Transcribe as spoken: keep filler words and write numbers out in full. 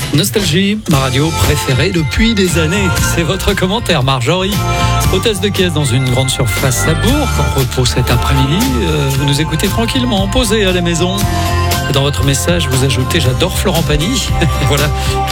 Nostalgie, ma radio préférée depuis des années. C'est votre commentaire, Marjorie. Hôtesse de caisse dans une grande surface à Bourg, en repos cet après-midi. Euh, vous nous écoutez tranquillement, posé à la maison. Dans votre message, vous ajoutez « J'adore Florent Pagny ». Voilà.